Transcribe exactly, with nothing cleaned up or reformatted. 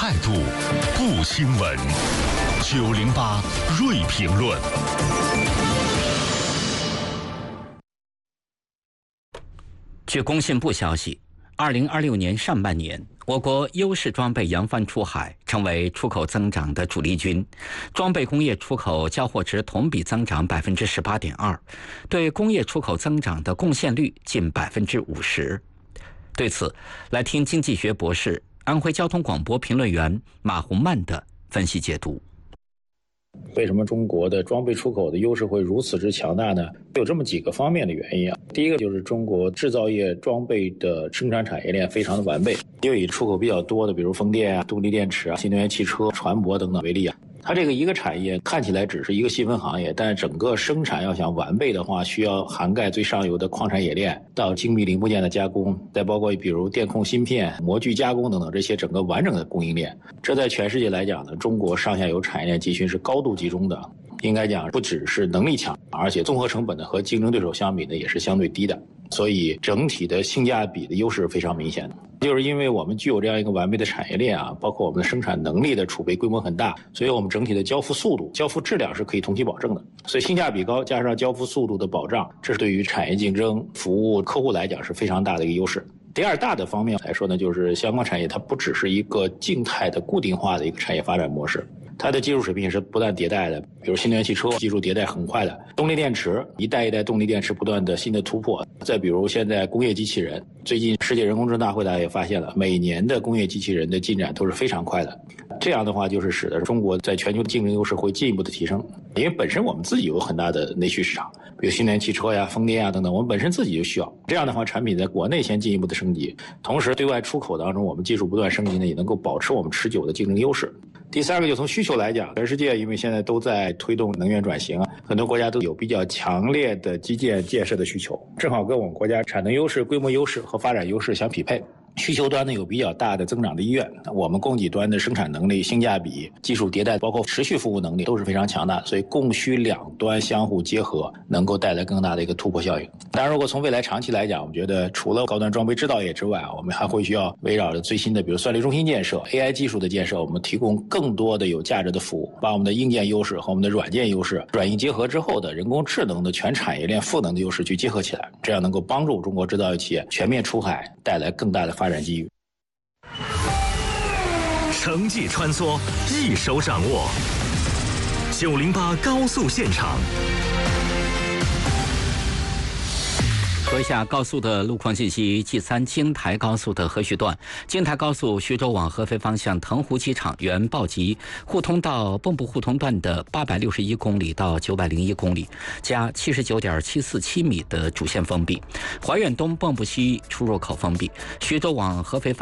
态度，不新闻。九零八锐评论。 据工信部消息，二零二六年上半年，我国优势装备扬帆出海，成为出口增长的主力军。装备工业出口交货值同比增长百分之十八点二，对工业出口增长的贡献率近百分之五十。对此，来听经济学博士、安徽交通广播评论员马洪曼的分析解读。 为什么中国的装备出口的优势会如此之强大呢？有这么几个方面的原因啊。第一个就是中国制造业装备的生产产业链非常的完备，又以出口比较多的，比如风电啊、动力电池啊、新能源汽车、船舶等等为例啊。它这个一个产业看起来只是一个细分行业，但整个生产要想完备的话，需要涵盖最上游的矿产冶炼到精密零部件的加工，再包括比如电控芯片、模具加工等等这些整个完整的供应链。这在全世界来讲呢，中国上下游产业链集群是高度集中的，应该讲不只是能力强，而且综合成本呢和竞争对手相比呢也是相对低的，所以整体的性价比的优势非常明显的。就是因为我们具有这样一个完备的产业链啊，包括我们的生产能力的储备规模很大，所以我们整体的交付速度、交付质量是可以同期保证的。所以性价比高加上交付速度的保障，这是对于产业竞争、服务客户来讲是非常大的一个优势。第二大的方面来说呢，就是相关产业它不只是一个静态的固定化的一个产业发展模式，它的技术水平也是不断迭代的，比如新能源汽车技术迭代很快的，动力电池一代一代动力电池不断的新的突破，再比如现在工业机器人，最近世界人工智能大会大家也发现了，每年的工业机器人的进展都是非常快的。这样的话就是使得中国在全球的竞争优势会进一步的提升，因为本身我们自己有很大的内需市场，比如新能源汽车呀、风电呀等等，我们本身自己就需要。这样的话产品在国内先进一步的升级，同时对外出口当中我们技术不断升级呢，也能够保持我们持久的竞争优势。第三个就从需求来讲，全世界因为现在都在推动能源转型啊，很多国家都有比较强烈的基建建设的需求，正好跟我们国家产能优势、规模优势和发展优势相匹配。需求端呢有比较大的增长的意愿，我们供给端的生产能力、性价比、技术迭代，包括持续服务能力都是非常强大，所以供需两端相互结合，能够带来更大的一个突破效应。当然，如果从未来长期来讲，我们觉得除了高端装备制造业之外，我们还会需要围绕着最新的，比如算力中心建设、A I 技术的建设，我们提供更多的有价值的服务，把我们的硬件优势和我们的软件优势软硬结合之后的人工智能的全产业链赋能的优势去结合起来，这样能够帮助中国制造业企业全面出海，带来更大的发展机遇。 城际穿梭，一手掌握。九零八高速现场。 说一下高速的路况信息。G 三京台高速的河徐段，京台高速徐州往合肥方向腾湖机场原报急互通到蚌埠互通段的八百六十一公里到九百零一公里，加七十九点七四七米的主线封闭。怀远东蚌埠西出入口封闭。徐州往合肥方